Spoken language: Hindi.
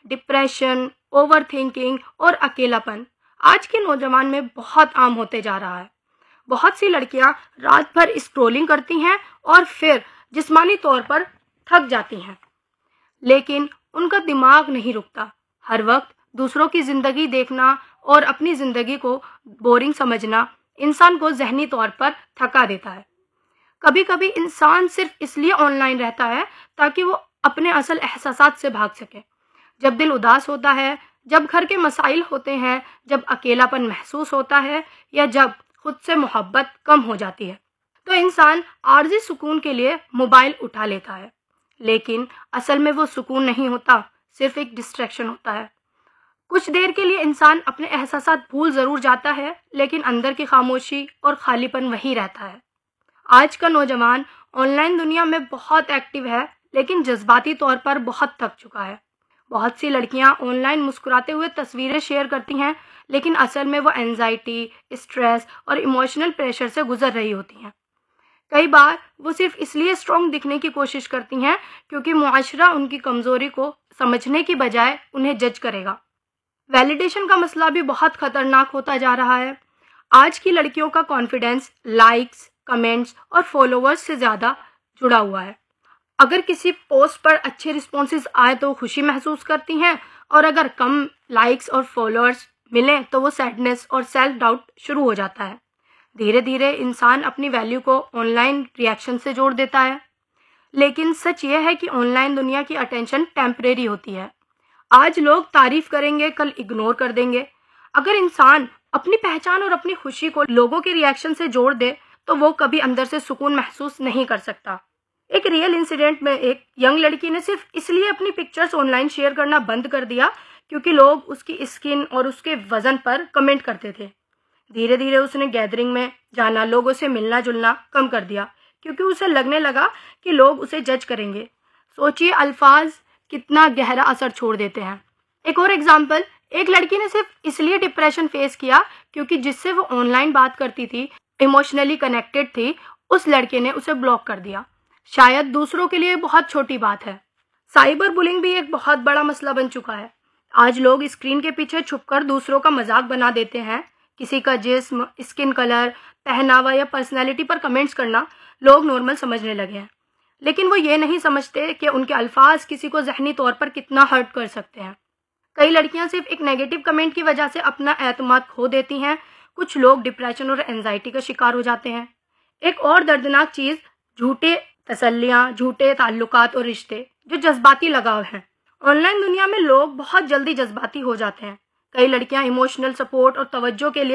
डिप्रेशन, ओवरथिंकिंग और अकेलापन आज के नौजवान में बहुत आम होते जा रहा है। बहुत सी लड़कियां रात भर स्क्रॉलिंग करती हैं और फिर जिस्मानी तौर पर थक जाती हैं, लेकिन उनका दिमाग नहीं रुकता। हर वक्त दूसरों की जिंदगी देखना और अपनी जिंदगी को बोरिंग समझना इंसान को ज़हनी तौर पर थका देता है। कभी कभी इंसान सिर्फ इसलिए ऑनलाइन रहता है ताकि वो अपने असल एहसासात से भाग सके। जब दिल उदास होता है, जब घर के मसाइल होते हैं, जब अकेलापन महसूस होता है या जब खुद से मोहब्बत कम हो जाती है, तो इंसान आर्जी सुकून के लिए मोबाइल उठा लेता है। लेकिन असल में वो सुकून नहीं होता, सिर्फ एक डिस्ट्रैक्शन होता है। कुछ देर के लिए इंसान अपने एहसासात भूल ज़रूर जाता है, लेकिन अंदर की खामोशी और खालीपन वही रहता है। आज का नौजवान ऑनलाइन दुनिया में बहुत एक्टिव है, लेकिन जज्बाती तौर पर बहुत थक चुका है। बहुत सी लड़कियां ऑनलाइन मुस्कुराते हुए तस्वीरें शेयर करती हैं, लेकिन असल में वो एंजाइटी, स्ट्रेस और इमोशनल प्रेशर से गुजर रही होती हैं। कई बार वो सिर्फ इसलिए स्ट्रॉन्ग दिखने की कोशिश करती हैं क्योंकि मुआशरा उनकी कमज़ोरी को समझने की बजाय उन्हें जज करेगा। वैलिडेशन का मसला भी बहुत खतरनाक होता जा रहा है। आज की लड़कियों का कॉन्फिडेंस लाइक्स, कमेंट्स और फॉलोअर्स से ज़्यादा जुड़ा हुआ है। अगर किसी पोस्ट पर अच्छे रिस्पॉन्सेज आए तो खुशी महसूस करती हैं, और अगर कम लाइक्स और फॉलोअर्स मिलें तो वो सैडनेस और सेल्फ डाउट शुरू हो जाता है। धीरे धीरे इंसान अपनी वैल्यू को ऑनलाइन रिएक्शन से जोड़ देता है। लेकिन सच ये है कि ऑनलाइन दुनिया की अटेंशन टेम्परेरी होती है। आज लोग तारीफ करेंगे, कल इग्नोर कर देंगे। अगर इंसान अपनी पहचान और अपनी खुशी को लोगों के रिएक्शन से जोड़ दे तो वो कभी अंदर से सुकून महसूस नहीं कर सकता। एक रियल इंसिडेंट में एक यंग लड़की ने सिर्फ इसलिए अपनी पिक्चर्स ऑनलाइन शेयर करना बंद कर दिया क्योंकि लोग उसकी स्किन और उसके वजन पर कमेंट करते थे। धीरे धीरे उसने गैदरिंग में जाना, लोगों से मिलना जुलना कम कर दिया क्योंकि उसे लगने लगा कि लोग उसे जज करेंगे। सोचिए, अल्फाज कितना गहरा असर छोड़ देते हैं। एक और एग्जाम्पल, एक लड़की ने सिर्फ इसलिए डिप्रेशन फेस किया क्योंकि जिससे वो ऑनलाइन बात करती थी, इमोशनली कनेक्टेड थी, उस लड़के ने उसे ब्लॉक कर दिया। शायद दूसरों के लिए बहुत छोटी बात है। साइबर बुलिंग भी एक बहुत बड़ा मसला बन चुका है। आज लोग स्क्रीन के पीछे छुपकर दूसरों का मजाक बना देते हैं। किसी का जिस्म, स्किन कलर, पहनावा या पर्सनैलिटी पर कमेंट्स करना लोग नॉर्मल समझने लगे हैं, लेकिन वो ये नहीं समझते कि उनके अल्फाज किसी को ज़हनी तौर पर कितना हर्ट कर सकते हैं। कई लड़कियां सिर्फ एक नेगेटिव कमेंट की वजह से अपना एतमाद खो देती हैं। कुछ लोग डिप्रेशन और एंजाइटी का शिकार हो जाते हैं। एक और दर्दनाक चीज़ झूठे तसल्लियाँ, झूठे ताल्लुकात और रिश्ते जो जज्बाती लगाव हैं। ऑनलाइन दुनिया में लोग बहुत जल्दी जज्बाती हो जाते हैं। कई लड़कियां इमोशनल सपोर्ट और तवज्जो के लिए